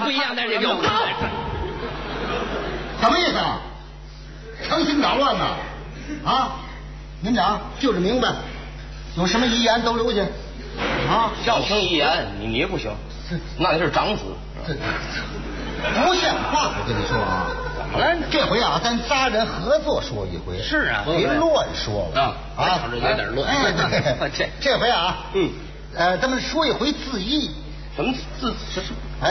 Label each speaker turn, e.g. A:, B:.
A: 不一样，但是有吗？
B: 什么意思啊？成心捣乱呢？啊，您讲就是明白，有什么遗言都留下啊。
A: 要听遗言，你不行，那你是长子。
B: 不像话！我跟你说啊，
A: 好了，
B: 这回啊，咱仨人合作说一回。
A: 是啊，
B: 别乱说了
A: 啊！有点乱。
B: 哎，对，这回啊，咱们说一回字义。
A: 什么字？